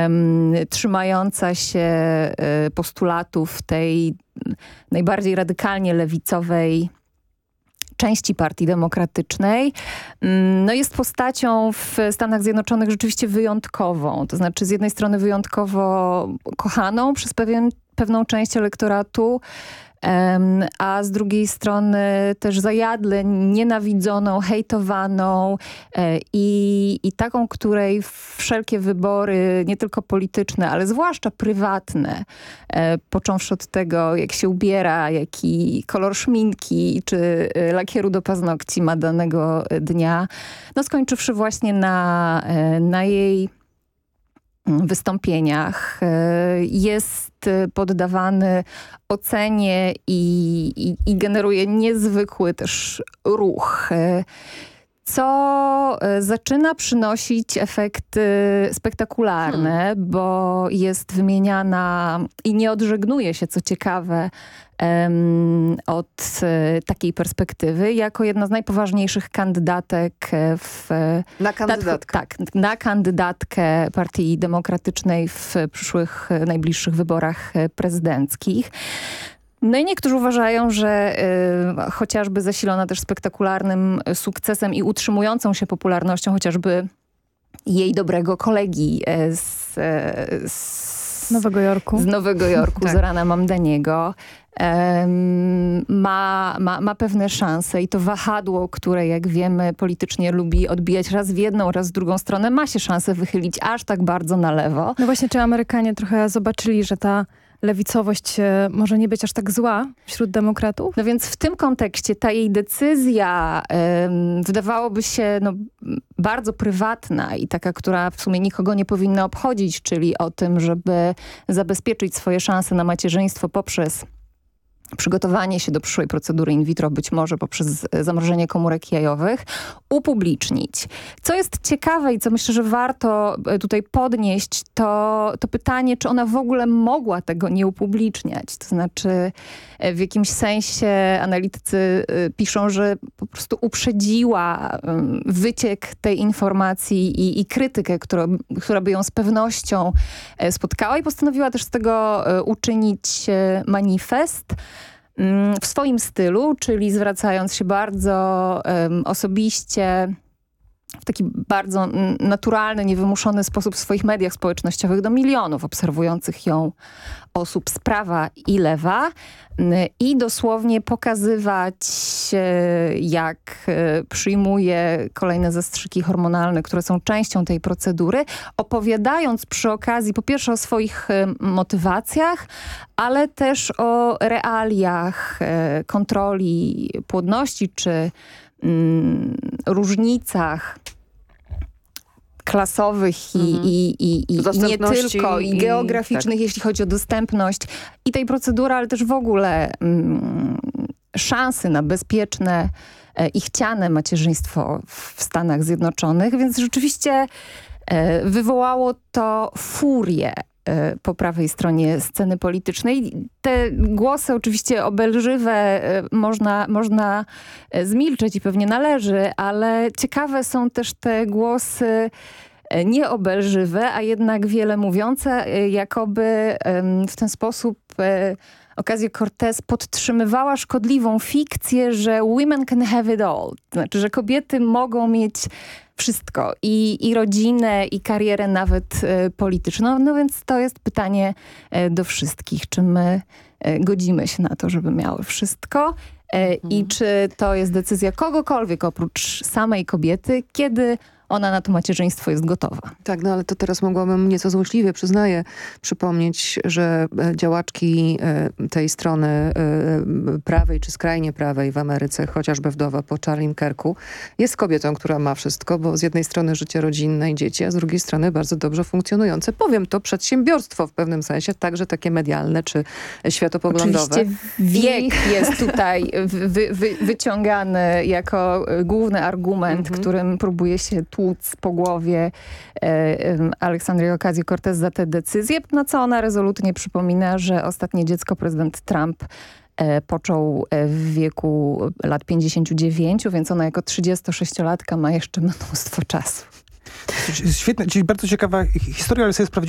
trzymająca się postulatów tej najbardziej radykalnie lewicowej części Partii Demokratycznej, no jest postacią w Stanach Zjednoczonych rzeczywiście wyjątkową. To znaczy z jednej strony wyjątkowo kochaną przez pewną część elektoratu, a z drugiej strony też zajadle nienawidzoną, hejtowaną i taką, której wszelkie wybory, nie tylko polityczne, ale zwłaszcza prywatne, począwszy od tego, jak się ubiera, jaki kolor szminki czy lakieru do paznokci ma danego dnia, no skończywszy właśnie na jej wystąpieniach, jest poddawany ocenie i generuje niezwykły też ruch, co zaczyna przynosić efekty spektakularne, bo jest wymieniana i nie odżegnuje się, co ciekawe, od takiej perspektywy, jako jedna z najpoważniejszych kandydatek na kandydatkę. Na kandydatkę Partii Demokratycznej w przyszłych, najbliższych wyborach prezydenckich. No i niektórzy uważają, że chociażby zasilona też spektakularnym sukcesem i utrzymującą się popularnością chociażby jej dobrego kolegi z Nowego Jorku. Z Nowego Jorku, Tak. Zorana Mamdaniego. Ma pewne szanse i to wahadło, które jak wiemy politycznie lubi odbijać raz w jedną, raz w drugą stronę, ma się szansę wychylić aż tak bardzo na lewo. No właśnie, czy Amerykanie trochę zobaczyli, że ta lewicowość może nie być aż tak zła wśród demokratów? No więc w tym kontekście ta jej decyzja wydawałoby się bardzo prywatna i taka, która w sumie nikogo nie powinna obchodzić, czyli o tym, żeby zabezpieczyć swoje szanse na macierzyństwo poprzez przygotowanie się do przyszłej procedury in vitro, być może poprzez zamrożenie komórek jajowych, upublicznić. Co jest ciekawe i co myślę, że warto tutaj podnieść, to pytanie, czy ona w ogóle mogła tego nie upubliczniać. To znaczy w jakimś sensie analitycy piszą, że po prostu uprzedziła wyciek tej informacji i krytykę, która by ją z pewnością spotkała i postanowiła też z tego uczynić manifest w swoim stylu, czyli zwracając się bardzo osobiście, w taki bardzo naturalny, niewymuszony sposób w swoich mediach społecznościowych do milionów obserwujących ją osób z prawa i lewa i dosłownie pokazywać, jak przyjmuje kolejne zastrzyki hormonalne, które są częścią tej procedury, opowiadając przy okazji po pierwsze o swoich motywacjach, ale też o realiach kontroli płodności czy różnicach klasowych i nie tylko, i geograficznych, tak, jeśli chodzi o dostępność i tej procedury, ale też w ogóle szansy na bezpieczne i chciane macierzyństwo w Stanach Zjednoczonych, więc rzeczywiście wywołało to furię po prawej stronie sceny politycznej. Te głosy oczywiście obelżywe można zmilczeć i pewnie należy, ale ciekawe są też te głosy nieobelżywe, a jednak wiele mówiące, jakoby w ten sposób Ocasio-Cortez podtrzymywała szkodliwą fikcję, że women can have it all. To znaczy, że kobiety mogą mieć wszystko i rodzinę, i karierę nawet polityczną. No więc to jest pytanie do wszystkich. Czy my godzimy się na to, żeby miały wszystko? I czy to jest decyzja kogokolwiek oprócz samej kobiety, kiedy ona na to macierzyństwo jest gotowa. Tak, no ale to teraz mogłabym nieco złośliwie, przyznaję, przypomnieć, że działaczki tej strony prawej czy skrajnie prawej w Ameryce, chociażby wdowa po Charlie Kirku, jest kobietą, która ma wszystko, bo z jednej strony życie rodzinne i dzieci, a z drugiej strony bardzo dobrze funkcjonujące, powiem to, przedsiębiorstwo w pewnym sensie, także takie medialne czy światopoglądowe. Oczywiście wiek jest tutaj wyciągany jako główny argument, którym próbuje się tłuc po głowie Aleksandrii Ocasio-Cortez za tę decyzję, na co ona rezolutnie przypomina, że ostatnie dziecko prezydent Trump począł w wieku lat 59, więc ona jako 36-latka ma jeszcze mnóstwo czasu. Świetne, czyli bardzo ciekawa historia, ale sobie